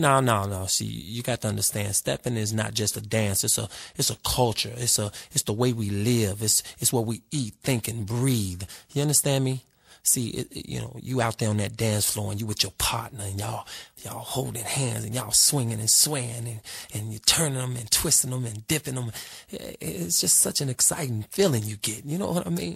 No. See, you got to understand, stepping is not just a dance. It's a culture. It's the way we live. It's what we eat, think, and breathe. You understand me? See, you out there on that dance floor and you with your partner and y'all holding hands and y'all swinging and swaying and you turning them and twisting them and dipping them. It's just such an exciting feeling you get. You know what I mean?